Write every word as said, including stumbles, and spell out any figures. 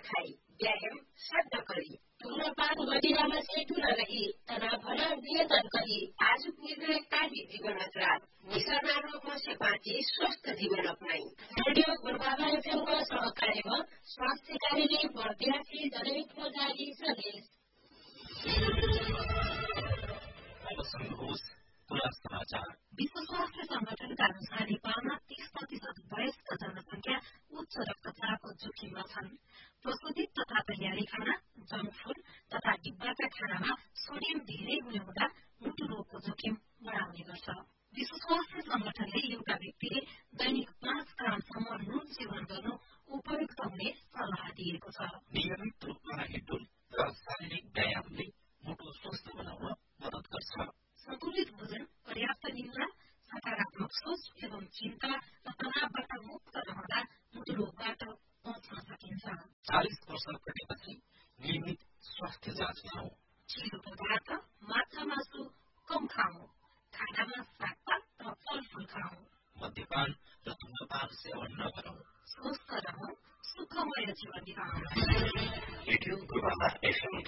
खाई व्यायाम सड्ड करी धूम्रपान मदिरामा सेटु नरही तनाव भन नियन्त्रण करी आजुक निर्णय काटी जीवन रात निसर्ना रोगमा से बाँची स्वस्थ जीवन अपनाई रेडियो गोर्खाला एफएमको सहकार्यमा स्वास्थ्य कार्यालय बर्दियासी जनहितको जारी सन्देश विश्व स्वास्थ्य संगठनका अनुसार नेपालमा तीस प्रतिशत वयस्क जनसंख्या उच्च रक्तचापको जोखिममा छन्। प्रशोधित तथा तयारी खाना, जंक फूड तथा डिब्बाका खानामा सोडियम धेरै हुने हुँदा मुटु रोगको जोखिम बढाउने गर्छ। विश्व स्वास्थ्य संगठनले एउटा व्यक्तिले दैनिक पाँच ग्रामसम्म नुन सेवन गर्नु उपयुक्त हुने सल्लाह दिएको छ। नियमित रूपमा हिँडुल र शारीरिक व्यायामले मुटु स्वस्थ बनाउन मद्दत गर्छ। सन्तुलित भोजन, पर्याप्त निद्रा, सकारात्मक सोच एवं चिन्ता र तनावबाट मुक्त रहँदा मुटु रोगबाट बच्न सकिन्छ। चालिस वर्ष पुगेपछि नियमित स्वास्थ्य जाँच गरौँ। चिलो पदार्थ, माछा मासु कम खाऊ। खानामा सागपात र फलफूल खाऊ। मद्यपान र धूम्रपान सेवन नगरौँ। स्वस्थ रहौं, सुखमय जीवन बिताउँ। Radio गोर्खाला FM